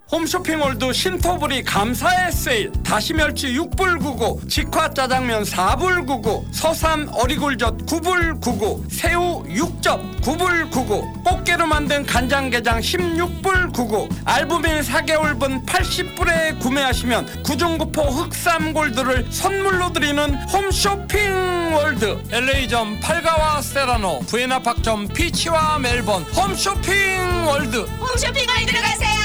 홈쇼핑월드 신토부리 감사의 세일. 다시멸치 6불 99, 직화짜장면 4불 99, 서삼 어리굴젓 9불 99, 새우 6접 9불 99, 꽃게로 만든 간장게장 16불 99, 알부민 4개월분 80불에 구매하시면 구중구포 흑삼골드를 선물로 드리는 홈쇼핑월드. LA점 팔가와 세라노, 부에나팍점 피치와 멜번. 홈쇼핑월드. 홈쇼핑월드로 가세요.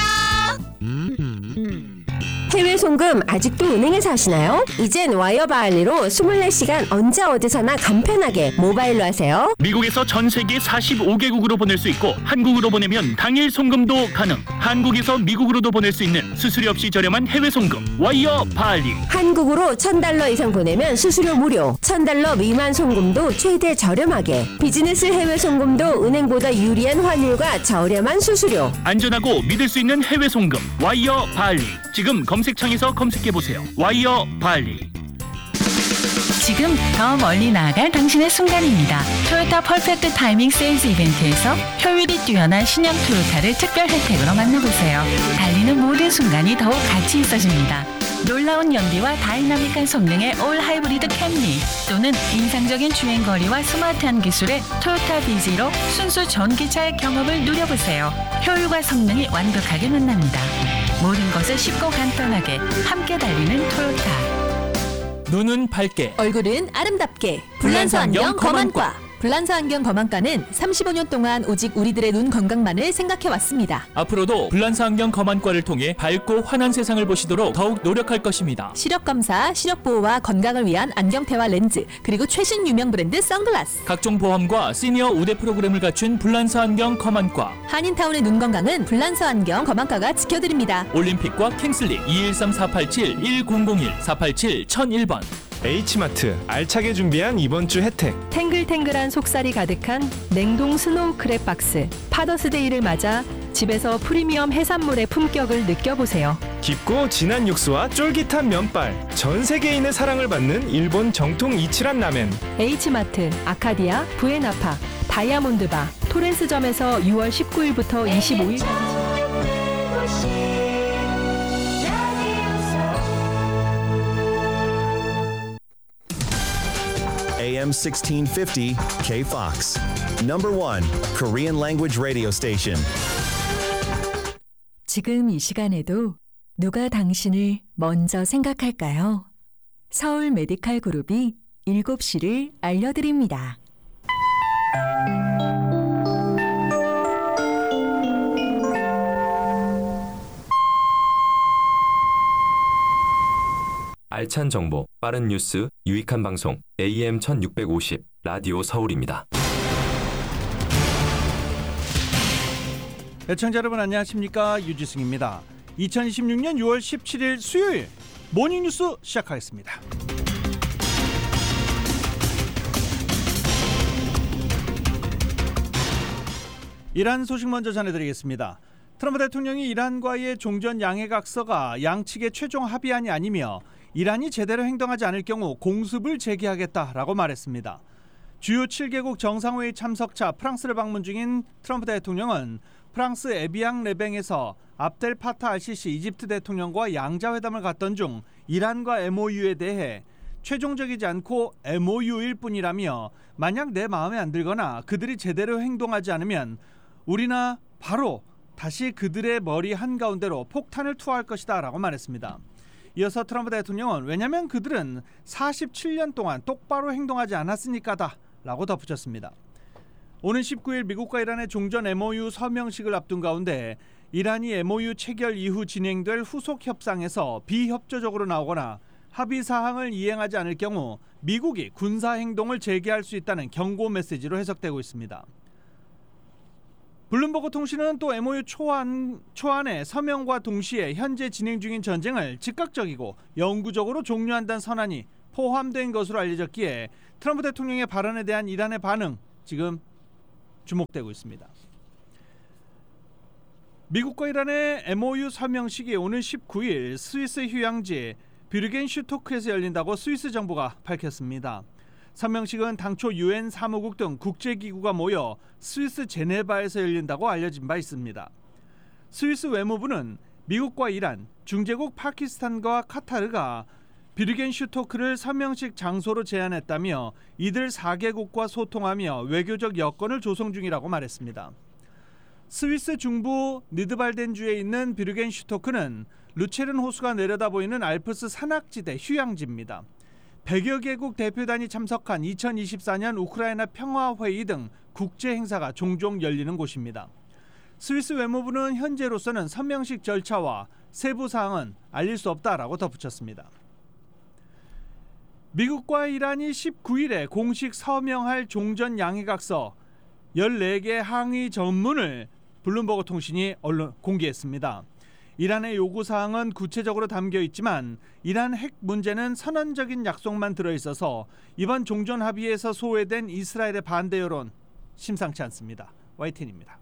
해외 송금 아직도 은행에서 하시나요? 이젠 와이어 바할리로 24시간 언제 어디서나 간편하게 모바일로 하세요. 미국에서 전 세계 45개국으로 보낼 수 있고 한국으로 보내면 당일 송금도 가능. 한국에서 미국으로도 보낼 수 있는 수수료 없이 저렴한 해외 송금 와이어 바할리. 한국으로 $1,000 이상 보내면 수수료 무료, $1,000 미만 송금도 최대 저렴하게. 비즈니스 해외 송금도 은행보다 유리한 환율과 저렴한 수수료. 안전하고 믿을 수 있는 해외 송금 와이어 바할리. 지금 검색창에서 검색해보세요. 와이어 바할리. 지금 더 멀리 나아갈 당신의 순간입니다. 토요타 퍼펙트 타이밍 세일즈 이벤트에서 효율이 뛰어난 신형 토요타를 특별 혜택으로 만나보세요. 달리는 모든 순간이 더욱 가치 있어집니다. 놀라운 연비와 다이나믹한 성능의 올 하이브리드 캠리, 또는 인상적인 주행거리와 스마트한 기술의 토요타 비지로 순수 전기차의 경험을 누려보세요. 효율과 성능이 완벽하게 만납니다. 모든 것을 쉽고 간단하게 함께 달리는 토요타. 눈은 밝게, 얼굴은 아름답게. 불란서 안경 검안과. 불란서 안경 검안과는 35년 동안 오직 우리들의 눈 건강만을 생각해왔습니다. 앞으로도 불란서 안경 검안과를 통해 밝고 환한 세상을 보시도록 더욱 노력할 것입니다. 시력검사, 시력보호와 건강을 위한 안경테와 렌즈, 그리고 최신 유명 브랜드 선글라스. 각종 보험과 시니어 우대 프로그램을 갖춘 불란서 안경 검안과. 한인타운의 눈 건강은 불란서 안경 검안과가 지켜드립니다. 올림픽과 킹슬리 213-487-1001, 487-1001번. H마트 알차게 준비한 이번 주 혜택. 탱글탱글한 속살이 가득한 냉동 스노우 크랩 박스. 파더스데이를 맞아 집에서 프리미엄 해산물의 품격을 느껴보세요. 깊고 진한 육수와 쫄깃한 면발. 전 세계인의 사랑을 받는 일본 정통 이치란 라멘. H마트, 아카디아, 부에나파, 다이아몬드바, 토렌스점에서 6월 19일부터 25일까지. AM 1650 KFOX. Number 1 Korean language radio station. 지금 이 시간에도 누가 당신을 먼저 생각할까요? 서울 메디칼 그룹이 7시를 알려드립니다. 알찬 정보, 빠른 뉴스, 유익한 방송 AM 1650 라디오 서울입니다. 애청자 여러분 안녕하십니까, 유지승입니다. 2026년 6월 17일 수요일 모닝뉴스 시작하겠습니다. 이란 소식 먼저 전해드리겠습니다. 트럼프 대통령이 이란과의 종전 양해각서가 양측의 최종 합의안이 아니며 이란이 제대로 행동하지 않을 경우 공습을 재개하겠다라고 말했습니다. 주요 7개국 정상회의 참석차 프랑스를 방문 중인 트럼프 대통령은 프랑스 에비앙 레뱅에서 압델 파타 알시시 이집트 대통령과 양자회담을 갖던 중 이란과 MOU에 대해 최종적이지 않고 MOU일 뿐이라며 만약 내 마음에 안 들거나 그들이 제대로 행동하지 않으면 우리나 바로 다시 그들의 머리 한가운데로 폭탄을 투하할 것이다 라고 말했습니다. 이어서 트럼프 대통령은 왜냐하면 그들은 47년 동안 똑바로 행동하지 않았으니까다 라고 덧붙였습니다. 오는 19일 미국과 이란의 종전 MOU 서명식을 앞둔 가운데 이란이 MOU 체결 이후 진행될 후속 협상에서 비협조적으로 나오거나 합의 사항을 이행하지 않을 경우 미국이 군사행동을 재개할 수 있다는 경고 메시지로 해석되고 있습니다. 블룸버그 통신은 또 MOU 초안의 서명과 동시에 현재 진행 중인 전쟁을 즉각적이고 영구적으로 종료한다는 선언이 포함된 것으로 알려졌기에 트럼프 대통령의 발언에 대한 이란의 반응 지금 주목되고 있습니다. 미국과 이란의 MOU 서명식이 오는 19일 스위스 휴양지 뷰르겐 슈토크에서 열린다고 스위스 정부가 밝혔습니다. 서명식은 당초 UN 사무국 등 국제기구가 모여 스위스 제네바에서 열린다고 알려진 바 있습니다. 스위스 외무부는 미국과 이란, 중재국 파키스탄과 카타르가 비르겐 슈토크를 서명식 장소로 제안했다며 이들 4개국과 소통하며 외교적 여건을 조성 중이라고 말했습니다. 스위스 중부 니드발덴주에 있는 비르겐 슈토크는 루체른 호수가 내려다보이는 알프스 산악지대 휴양지입니다. 100여 개국 대표단이 참석한 2024년 우크라이나 평화회의 등 국제 행사가 종종 열리는 곳입니다. 스위스 외무부는 현재로서는 서명식 절차와 세부 사항은 알릴 수 없다라고 덧붙였습니다. 미국과 이란이 19일에 공식 서명할 종전 양해각서 14개 항의 전문을 블룸버그 통신이 공개했습니다. 이란의 요구사항은 구체적으로 담겨 있지만 이란 핵 문제는 선언적인 약속만 들어있어서 이번 종전 합의에서 소외된 이스라엘의 반대 여론 심상치 않습니다. YTN입니다.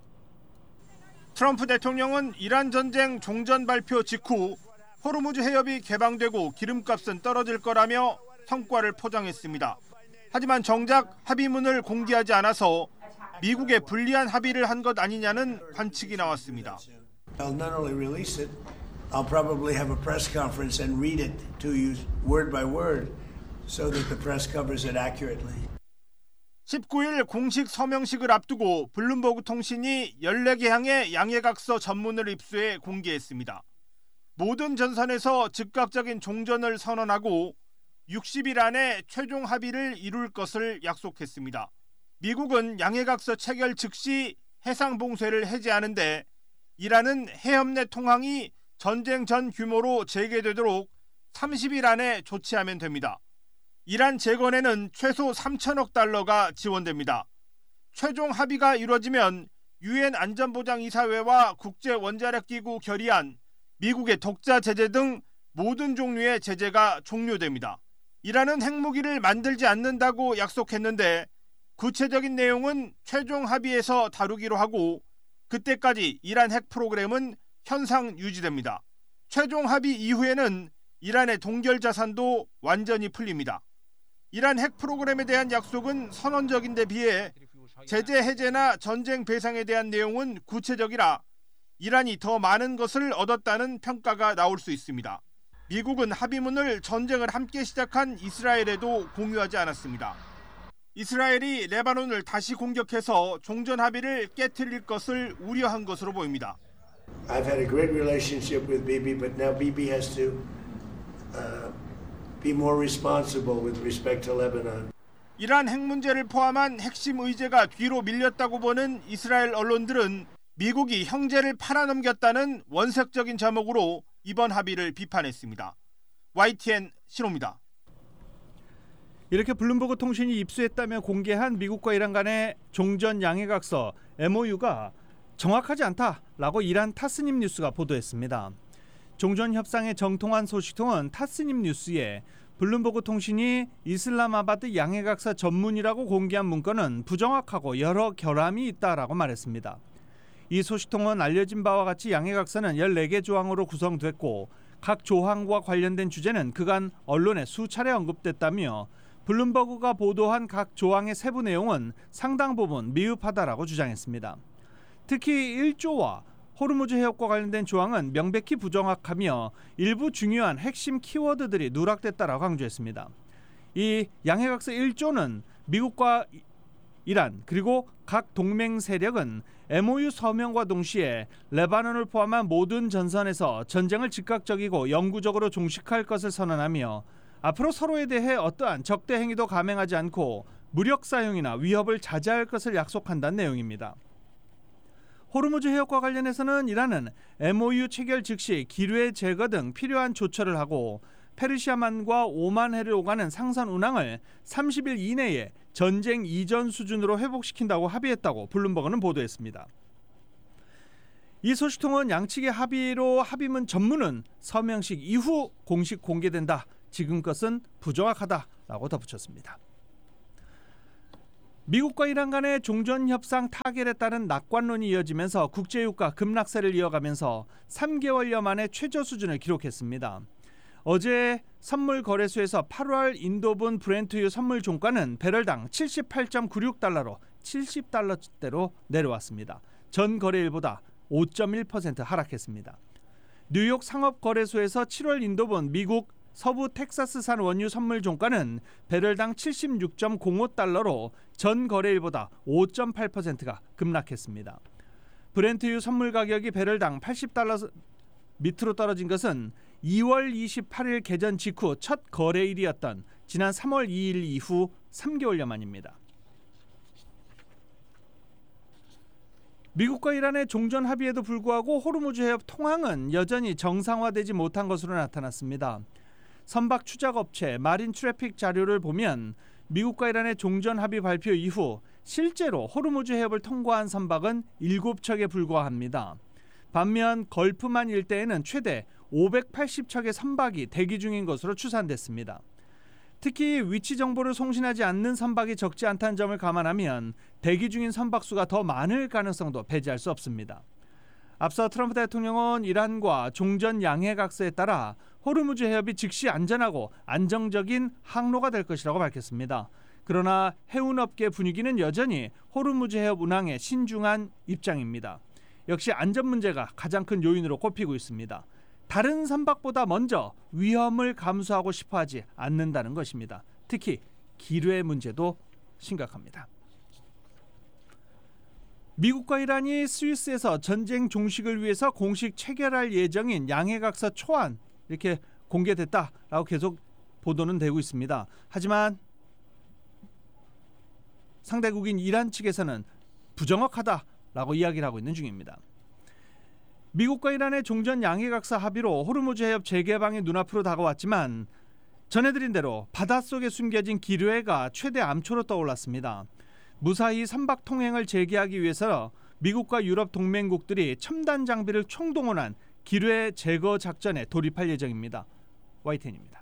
트럼프 대통령은 이란 전쟁 종전 발표 직후 호르무즈 해협이 개방되고 기름값은 떨어질 거라며 성과를 포장했습니다. 하지만 정작 합의문을 공개하지 않아서 미국에 불리한 합의를 한 것 아니냐는 관측이 나왔습니다. I'll not only release it, I'll probably have a press conference and read it to you word by word so that the press covers it accurately. 19일 공식 서명식을 앞두고 블룸버그 통신이 14개 항의 양해각서 전문을 입수해 공개했습니다. 모든 전선에서 즉각적인 종전을 선언하고 60일 안에 최종 합의를 이룰 것을 약속했습니다. 미국은 양해각서 체결 즉시 해상 봉쇄를 해제하는데 이란은 해협 내 통항이 전쟁 전 규모로 재개되도록 30일 안에 조치하면 됩니다. 이란 재건에는 최소 3천억 달러가 지원됩니다. 최종 합의가 이루어지면 유엔 안전보장이사회와 국제원자력기구 결의안, 미국의 독자 제재 등 모든 종류의 제재가 종료됩니다. 이란은 핵무기를 만들지 않는다고 약속했는데 구체적인 내용은 최종 합의에서 다루기로 하고 그때까지 이란 핵 프로그램은 현상 유지됩니다. 최종 합의 이후에는 이란의 동결 자산도 완전히 풀립니다. 이란 핵 프로그램에 대한 약속은 선언적인 데 비해 제재 해제나 전쟁 배상에 대한 내용은 구체적이라 이란이 더 많은 것을 얻었다는 평가가 나올 수 있습니다. 미국은 합의문을 전쟁을 함께 시작한 이스라엘에도 공유하지 않았습니다. 이스라엘이 레바논을 다시 공격해서 종전 합의를 깨트릴 것을 우려한 것으로 보입니다. I've had a great relationship with Bibi, but now Bibi has to be more responsible with respect to Lebanon. 이란 핵 문제를 포함한 핵심 의제가 뒤로 밀렸다고 보는 이스라엘 언론들은 미국이 형제를 팔아넘겼다는 원색적인 제목으로 이번 합의를 비판했습니다. YTN 신호입니다. 이렇게 블룸버그 통신이 입수했다며 공개한 미국과 이란 간의 종전 양해각서 MOU가 정확하지 않다라고 이란 타스님 뉴스가 보도했습니다. 종전 협상의 정통한 소식통은 타스님 뉴스에 블룸버그 통신이 이슬람아바드 양해각서 전문이라고 공개한 문건은 부정확하고 여러 결함이 있다라고 말했습니다. 이 소식통은 알려진 바와 같이 양해각서는 14개 조항으로 구성됐고 각 조항과 관련된 주제는 그간 언론에 수차례 언급됐다며 블룸버그가 보도한 각 조항의 세부 내용은 상당 부분 미흡하다라고 주장했습니다. 특히 1조와 호르무즈 해협과 관련된 조항은 명백히 부정확하며 일부 중요한 핵심 키워드들이 누락됐다라고 강조했습니다. 이 양해각서 1조는 미국과 이란 그리고 각 동맹 세력은 MOU 서명과 동시에 레바논을 포함한 모든 전선에서 전쟁을 즉각적이고 영구적으로 종식할 것을 선언하며 앞으로 서로에 대해 어떠한 적대 행위도 감행하지 않고 무력 사용이나 위협을 자제할 것을 약속한다는 내용입니다. 호르무즈 해협과 관련해서는 이란은 MOU 체결 즉시 기뢰 제거 등 필요한 조처를 하고 페르시아만과 오만해를 오가는 상선 운항을 30일 이내에 전쟁 이전 수준으로 회복시킨다고 합의했다고 블룸버그는 보도했습니다. 이 소식통은 양측의 합의로 합의문 전문은 서명식 이후 공식 공개된다. 지금 것은 부정확하다라고 덧붙였습니다. 미국과 이란 간의 종전협상 타결에 따른 낙관론이 이어지면서 국제유가 급락세를 이어가면서 3개월여 만에 최저 수준을 기록했습니다. 어제 선물 거래소에서 8월 인도분 브렌트유 선물 종가는 배럴당 78.96달러로 70달러대로 내려왔습니다. 전 거래일보다 5.1% 하락했습니다. 뉴욕 상업거래소에서 7월 인도분 미국 서부 텍사스산 원유 선물 종가는 배럴당 76.05달러로 전 거래일보다 5.8%가 급락했습니다. 브렌트유 선물 가격이 배럴당 80달러 밑으로 떨어진 것은 2월 28일 개전 직후 첫 거래일이었던 지난 3월 2일 이후 3개월여 만입니다. 미국과 이란의 종전 합의에도 불구하고 호르무즈 해협 통항은 여전히 정상화되지 못한 것으로 나타났습니다. 선박 추적업체 마린 트래픽 자료를 보면 미국과 이란의 종전 합의 발표 이후 실제로 호르무즈 해협을 통과한 선박은 7척에 불과합니다. 반면 걸프만 일대에는 최대 580척의 선박이 대기 중인 것으로 추산됐습니다. 특히 위치 정보를 송신하지 않는 선박이 적지 않다는 점을 감안하면 대기 중인 선박 수가 더 많을 가능성도 배제할 수 없습니다. 앞서 트럼프 대통령은 이란과 종전 양해각서에 따라 호르무즈 해협이 즉시 안전하고 안정적인 항로가 될 것이라고 밝혔습니다. 그러나 해운업계 분위기는 여전히 호르무즈 해협 운항에 신중한 입장입니다. 역시 안전 문제가 가장 큰 요인으로 꼽히고 있습니다. 다른 선박보다 먼저 위험을 감수하고 싶어하지 않는다는 것입니다. 특히 기뢰 문제도 심각합니다. 미국과 이란이 스위스에서 전쟁 종식을 위해서 공식 체결할 예정인 양해각서 초안 이렇게 공개됐다라고 계속 보도는 되고 있습니다. 하지만 상대국인 이란 측에서는 부정확하다라고 이야기를 하고 있는 중입니다. 미국과 이란의 종전 양해각서 합의로 호르무즈 해협 재개방이 눈앞으로 다가왔지만 전해드린 대로 바닷속에 숨겨진 기뢰가 최대 암초로 떠올랐습니다. 무사히 선박 통행을 재개하기 위해서 미국과 유럽 동맹국들이 첨단 장비를 총동원한 기뢰 제거 작전에 돌입할 예정입니다. YTN입니다.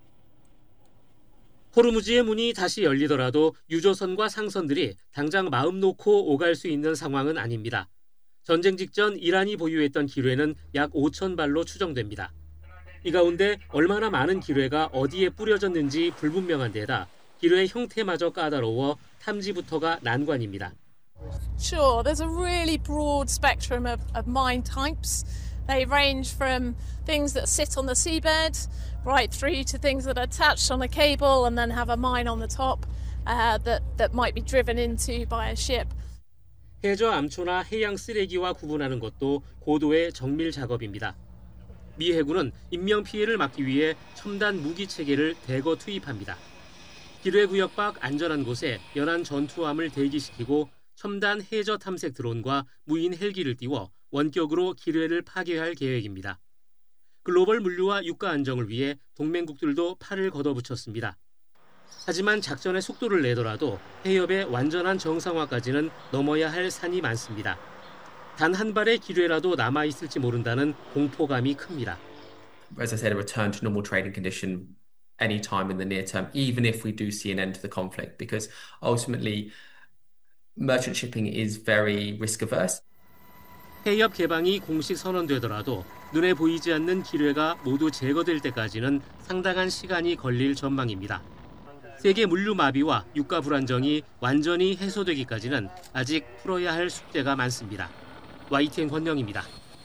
호르무즈의 문이 다시 열리더라도 유조선과 상선들이 당장 마음 놓고 오갈 수 있는 상황은 아닙니다. 전쟁 직전 이란이 보유했던 기뢰는 약 5,000발로 추정됩니다. 이 가운데 얼마나 많은 기뢰가 어디에 뿌려졌는지 불분명한 데다 기뢰의 형태마저 까다로워 탐지부터가 난관입니다. Sure, there's a really broad spectrum of mine types. They range from things that sit on the seabed right through to things that are attached on a cable and then have a mine on the top that might be driven into by a ship. 해저 암초나 해양 쓰레기와 구분하는 것도 고도의 정밀 작업입니다. 미 해군은 인명 피해를 막기 위해 첨단 무기 체계를 대거 투입합니다. 기뢰 구역 밖 안전한 곳에 연안 전투함을 대기시키고 첨단 해저 탐색 드론과 무인 헬기를 띄워 원격으로 기뢰를 파괴할 계획입니다. 글로벌 물류와 육가 안정을 위해 동맹국들도 팔을 걷어붙였습니다. 하지만 작전의 속도를 내더라도 해협의 완전한 정상화까지는 넘어야 할 산이 많습니다. 단 한 발의 기뢰라도 남아있을지 모른다는 공포감이 큽니다. As I said, a return to normal trading condition any time in the near term, even if we do see an end to the conflict, because ultimately merchant shipping is very risk averse. 해협 개방이 공식 선언되더라도 눈에 보이지 않는 기뢰가 모두 제거될 때까지는 상당한 시간이 걸릴 전망입니다. 세계 물류 마비와 유가 불안정이 완전히 해소되기까지는 아직 풀어야 할 숙제가 많습니다. YTN 권영입니다.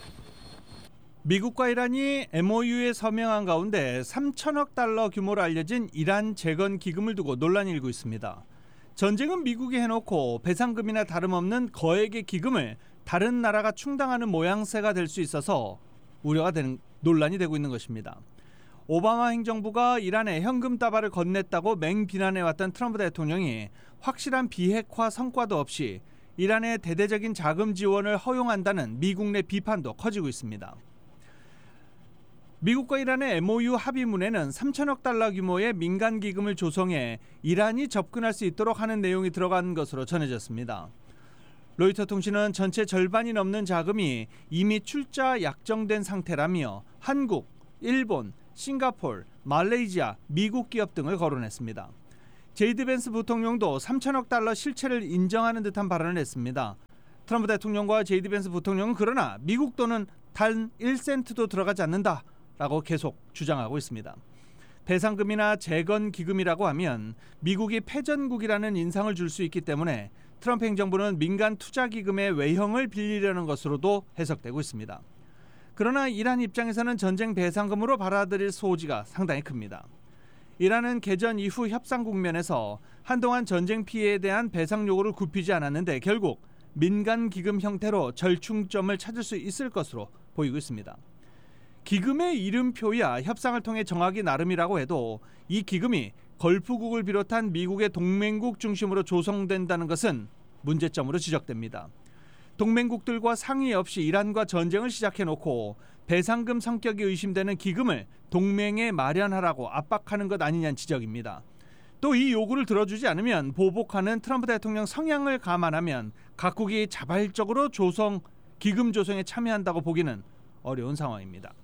미국과 이란이 MOU에 서명한 가운데 3천억 달러 규모로 알려진 이란 재건 기금을 두고 논란이 일고 있습니다. 전쟁은 미국이 해놓고 배상금이나 다름없는 거액의 기금을 다른 나라가 충당하는 모양새가 될 수 있어서 우려가 되는 논란이 되고 있는 것입니다. 오바마 행정부가 이란에 현금 다발을 건넸다고 맹비난해왔던 트럼프 대통령이 확실한 비핵화 성과도 없이 이란의 대대적인 자금 지원을 허용한다는 미국 내 비판도 커지고 있습니다. 미국과 이란의 MOU 합의문에는 3천억 달러 규모의 민간 기금을 조성해 이란이 접근할 수 있도록 하는 내용이 들어간 것으로 전해졌습니다. 로이터 통신은 전체 절반이 넘는 자금이 이미 출자 약정된 상태라며 한국, 일본, 싱가포르, 말레이시아, 미국 기업 등을 거론했습니다. 제이드 벤스 부통령도 3천억 달러 실체를 인정하는 듯한 발언을 했습니다. 트럼프 대통령과 제이드 벤스 부통령은 그러나 미국 돈은 단 1센트도 들어가지 않는다라고 계속 주장하고 있습니다. 배상금이나 재건 기금이라고 하면 미국이 패전국이라는 인상을 줄 수 있기 때문에 트럼프 행정부는 민간 투자 기금의 외형을 빌리려는 것으로도 해석되고 있습니다. 그러나 이란 입장에서는 전쟁 배상금으로 받아들일 소지가 상당히 큽니다. 이란은 개전 이후 협상 국면에서 한동안 전쟁 피해에 대한 배상 요구를 굽히지 않았는데 결국 민간 기금 형태로 절충점을 찾을 수 있을 것으로 보이고 있습니다. 기금의 이름표야 협상을 통해 정하기 나름이라고 해도 이 기금이 걸프국을 비롯한 미국의 동맹국 중심으로 조성된다는 것은 문제점으로 지적됩니다. 동맹국들과 상의 없이 이란과 전쟁을 시작해놓고 배상금 성격이 의심되는 기금을 동맹에 마련하라고 압박하는 것 아니냐는 지적입니다. 또 이 요구를 들어주지 않으면 보복하는 트럼프 대통령 성향을 감안하면 각국이 자발적으로 기금 조성에 참여한다고 보기는 어려운 상황입니다.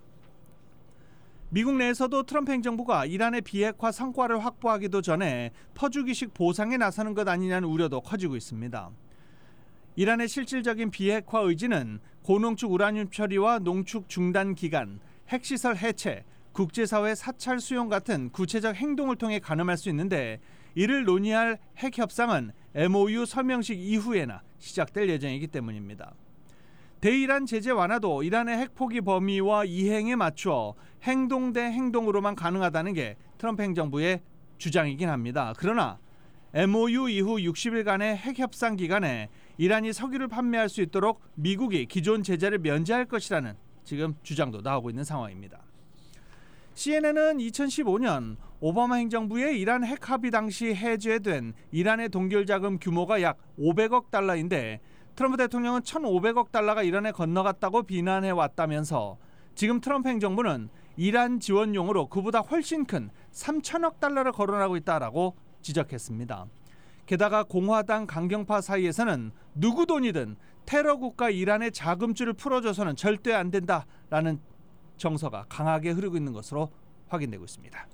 미국 내에서도 트럼프 행정부가 이란의 비핵화 성과를 확보하기도 전에 퍼주기식 보상에 나서는 것 아니냐는 우려도 커지고 있습니다. 이란의 실질적인 비핵화 의지는 고농축 우라늄 처리와 농축 중단 기간, 핵시설 해체, 국제사회 사찰 수용 같은 구체적 행동을 통해 가늠할 수 있는데 이를 논의할 핵협상은 MOU 서명식 이후에나 시작될 예정이기 때문입니다. 대이란 제재 완화도 이란의 핵포기 범위와 이행에 맞추어 행동 대 행동으로만 가능하다는 게 트럼프 행정부의 주장이긴 합니다. 그러나 MOU 이후 60일간의 핵협상 기간에 이란이 석유를 판매할 수 있도록 미국이 기존 제재를 면제할 것이라는 지금 주장도 나오고 있는 상황입니다. CNN은 2015년 오바마 행정부의 이란 핵 합의 당시 해제된 이란의 동결자금 규모가 약 500억 달러인데 트럼프 대통령은 1,500억 달러가 이란에 건너갔다고 비난해 왔다면서 지금 트럼프 행정부는 이란 지원용으로 그보다 훨씬 큰 3천억 달러를 거론하고 있다라고 지적했습니다. 게다가 공화당 강경파 사이에서는 누구 돈이든 테러 국가 이란의 자금줄을 풀어줘서는 절대 안 된다라는 정서가 강하게 흐르고 있는 것으로 확인되고 있습니다.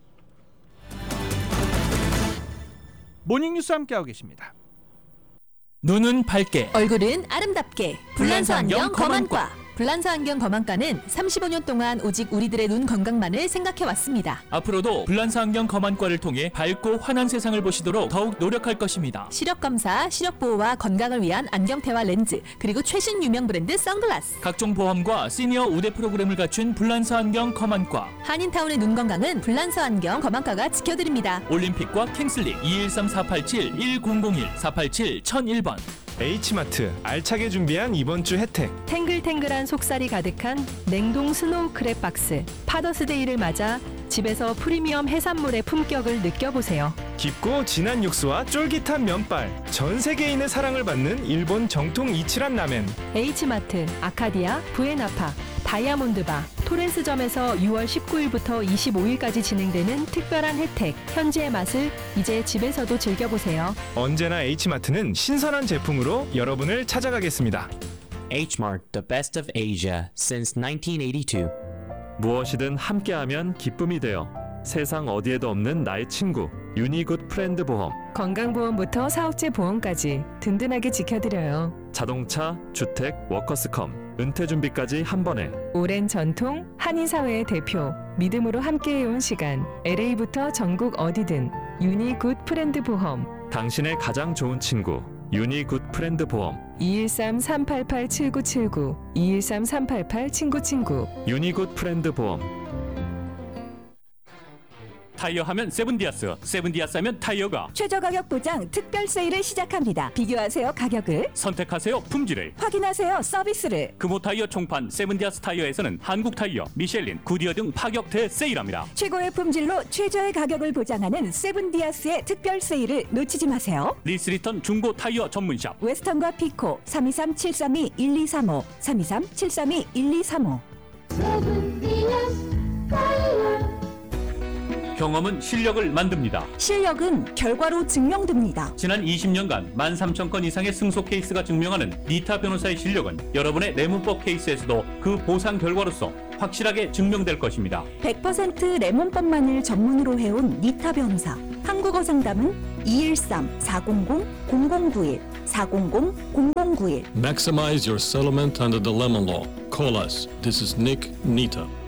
모닝뉴스 함께하고 계십니다. 눈은 밝게, 얼굴은 아름답게. 불란서 안경 검안과. 불란서 안경 검안과는 35년 동안 오직 우리들의 눈 건강만을 생각해왔습니다. 앞으로도 불란서 안경 검안과를 통해 밝고 환한 세상을 보시도록 더욱 노력할 것입니다. 시력 검사, 시력 보호와 건강을 위한 안경테와 렌즈, 그리고 최신 유명 브랜드 선글라스. 각종 보험과 시니어 우대 프로그램을 갖춘 불란서 안경 검안과. 한인타운의 눈 건강은 불란서 안경 검안과가 지켜드립니다. 올림픽과 킹슬리 213-487-1001 487-1001번. H마트 알차게 준비한 이번 주 혜택. 탱글탱글한 속살이 가득한 냉동 스노우 크랩 박스. 파더스데이를 맞아 집에서 프리미엄 해산물의 품격을 느껴보세요. 깊고 진한 육수와 쫄깃한 면발, 전 세계인의 사랑을 받는 일본 정통 이치란 라멘. H마트, 아카디아, 부에나파, 다이아몬드바, 토렌스점에서 6월 19일부터 25일까지 진행되는 특별한 혜택, 현지의 맛을 이제 집에서도 즐겨보세요. 언제나 H마트는 신선한 제품으로 여러분을 찾아가겠습니다. Hmart, the best of Asia since 1982. 무엇이든 함께하면 기쁨이 되어 세상 어디에도 없는 나의 친구 유니굿 프렌드 보험. 건강보험부터 사업체 보험까지 든든하게 지켜드려요. 자동차, 주택, 워커스컴, 은퇴준비까지 한 번에. 오랜 전통, 한인사회의 대표, 믿음으로 함께해온 시간. LA부터 전국 어디든 유니굿 프렌드 보험. 당신의 가장 좋은 친구 유니굿 프렌드 보험. 213-388-7979 213-388-친구친구 유니굿 프렌드 보험. 타이어 하면 세븐디아스, 세븐디아스 하면 타이어가. 최저 가격 보장 특별 세일을 시작합니다. 비교하세요 가격을. 선택하세요 품질을. 확인하세요 서비스를. 금호 타이어 총판 세븐디아스 타이어에서는 한국 타이어, 미셸린, 구디어 등 파격 대세일합니다. 최고의 품질로 최저의 가격을 보장하는 세븐디아스의 특별 세일을 놓치지 마세요. 리스리턴 중고 타이어 전문샵 웨스턴과 피코 323-732-1235 323-732-1235. 세븐디아스 타이어. 경험은 실력을 만듭니다. 실력은 결과로 증명됩니다. 지난 20년간 13,000건 이상의 승소 케이스가 증명하는 니타 변호사의 실력은 여러분의 내문법 케이스에서도 그 보상 결과로서 확실하게 증명될 것입니다. 100% 레몬법만을 전문으로 해온 니타 변호사. 한국어 상담은 213-400-0091 400-0091. Maximize your settlement under the lemon law. Call us. This is Nick Nita.